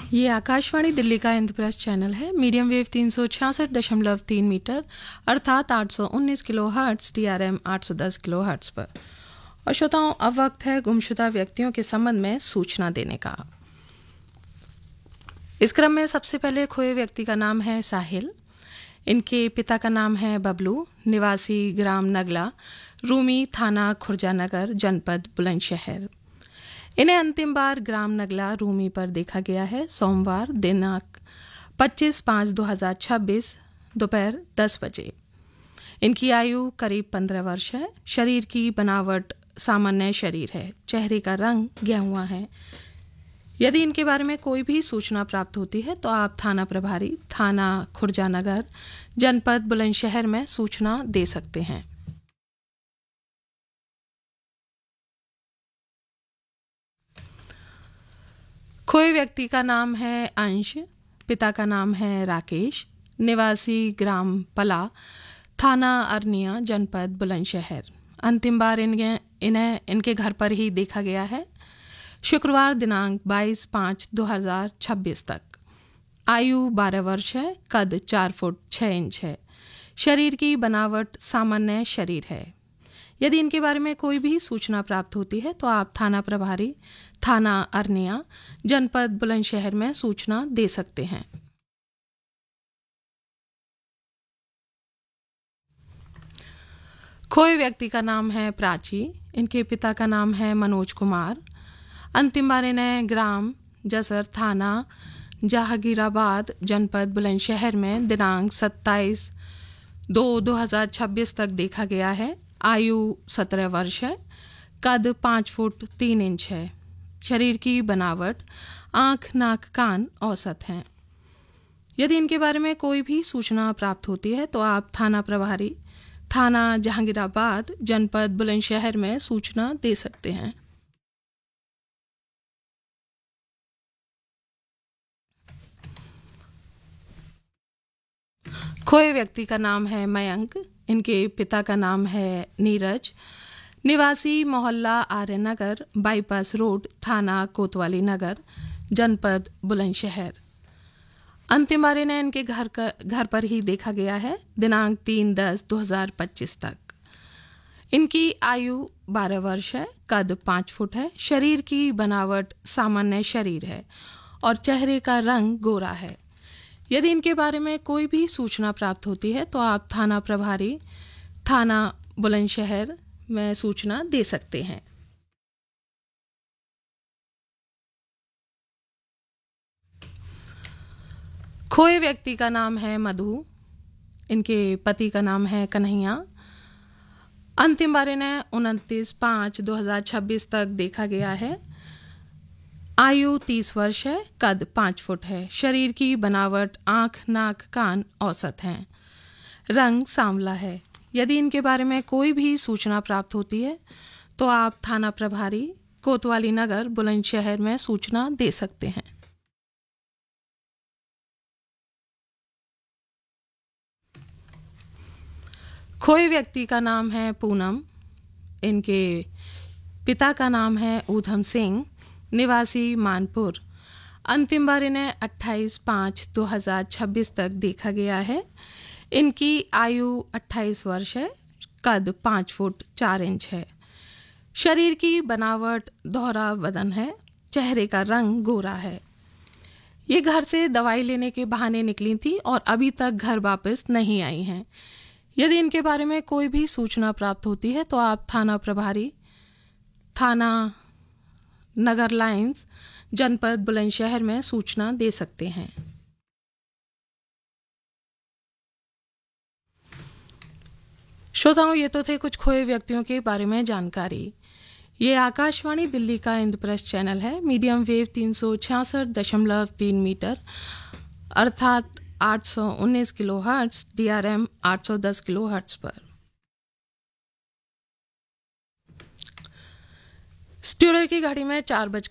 ये आकाशवाणी दिल्ली का इंद्रप्रस्थ चैनल है। मीडियम वेव 366.3 मीटर अर्थात 819 kilo hertz DRM 810 kilo hertz पर। और श्रोताओं, अब वक्त है गुमशुदा व्यक्तियों के संबंध में सूचना देने का। इस क्रम में सबसे पहले खोए व्यक्ति का नाम है साहिल। इनके पिता का नाम है बबलू, निवासी ग्राम नगला, रूमी, थाना खुर्जानगर, जनपद बुलंदशहर। इन्हें अंतिम बार ग्राम नगला रूमी पर देखा गया है सोमवार दिनांक 25/5/2026 दोपहर 10 बजे। इनकी आयु करीब 15 वर्ष है। शरीर की बनावट सामान्य शरीर है। चेहरे का रंग गेहुआ है। यदि इनके बारे में कोई भी सूचना प्राप्त होती है तो आप थाना प्रभारी, थाना खुर्जानगर, जनपद बुलंदशहर में सूचना दे सकते हैं। खोए व्यक्ति का नाम है अंश। पिता का नाम है राकेश, निवासी ग्राम पला, थाना अरनिया, जनपद बुलंदशहर। अंतिम बार इन्हें इनके घर पर ही देखा गया है शुक्रवार दिनांक 22/5/2026 तक। आयु 12 वर्ष है। कद 4 फुट 6 इंच है। शरीर की बनावट सामान्य शरीर है। यदि इनके बारे में कोई भी सूचना प्राप्त होती है तो आप थाना प्रभारी, थाना अरनिया, जनपद बुलंदशहर में सूचना दे सकते हैं। खोए व्यक्ति का नाम है प्राची। इनके पिता का नाम है मनोज कुमार। अंतिम बार इन्हें ग्राम जसर, थाना जहांगीराबाद, जनपद बुलंदशहर में दिनांक 27/2/2026 तक देखा गया है। आयु 17 वर्ष है। कद 5 फुट 3 इंच है। शरीर की बनावट आँख, नाक, कान औसत हैं। यदि इनके बारे में कोई भी सूचना प्राप्त होती है तो आप थाना प्रभारी, थाना जहांगीराबाद, जनपद बुलंदशहर में सूचना दे सकते हैं। खोए व्यक्ति का नाम है मयंक। इनके पिता का नाम है नीरज, निवासी मोहल्ला आर्यनगर, बाईपास रोड, थाना कोतवाली नगर, जनपद बुलंदशहर। अंतिम बार इन्हें इनके घर पर ही देखा गया है दिनांक 3/10/2025 तक। इनकी आयु 12 वर्ष है। कद 5 फुट है। शरीर की बनावट सामान्य शरीर है और चेहरे का रंग गोरा है। यदि इनके बारे में कोई भी सूचना प्राप्त होती है तो आप थाना प्रभारी, थाना बुलंदशहर में सूचना दे सकते हैं। खोए व्यक्ति का नाम है मधु। इनके पति का नाम है कन्हैया। अंतिम बार इन्हें 29/5/2026 तक देखा गया है। आयु 30 वर्ष है। कद 5 फुट है। शरीर की बनावट आँख, नाक, कान औसत हैं। रंग सांवला है। यदि इनके बारे में कोई भी सूचना प्राप्त होती है तो आप थाना प्रभारी, कोतवाली नगर, बुलंदशहर में सूचना दे सकते हैं। खोए व्यक्ति का नाम है पूनम। इनके पिता का नाम है ऊधम सिंह, निवासी मानपुर। अंतिम बार इन्हें 28/5/2026 तक देखा गया है। इनकी आयु 28 वर्ष है। कद 5 फुट 4 इंच है। शरीर की बनावट दोहरा वदन है। चेहरे का रंग गोरा है। ये घर से दवाई लेने के बहाने निकली थी और अभी तक घर वापस नहीं आई हैं। यदि इनके बारे में कोई भी सूचना प्राप्त होती है तो आप थाना प्रभारी, थाना नगर लाइंस, जनपद बुलंदशहर में सूचना दे सकते हैं। श्रोताओं, ये तो थे कुछ खोए व्यक्तियों के बारे में जानकारी। ये आकाशवाणी दिल्ली का इंद्रप्रस्थ चैनल है। मीडियम वेव 366.3 मीटर अर्थात 819 kilo hertz DRM 810 kilo hertz पर। स्टूडियो की घड़ी में 4